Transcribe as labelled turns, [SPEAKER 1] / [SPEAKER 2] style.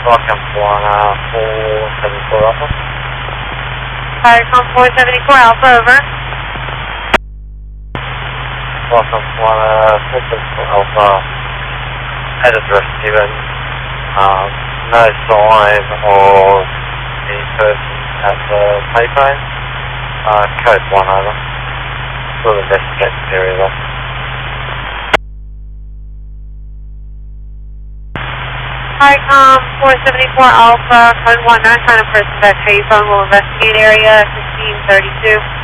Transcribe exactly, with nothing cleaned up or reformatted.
[SPEAKER 1] Welcome to one uh, four seventy-four Alpha.
[SPEAKER 2] Viacom four seventy-four Alpha, over.
[SPEAKER 1] Welcome to one uh, four seventy-four Alpha. At address given. Um, no sign of any person at the payphone. Uh, code one over. We'll investigate the area though.
[SPEAKER 2] Viacom four seventy-four Alpha, code one nine, find a person at payphone, will investigate area fifteen thirty-two.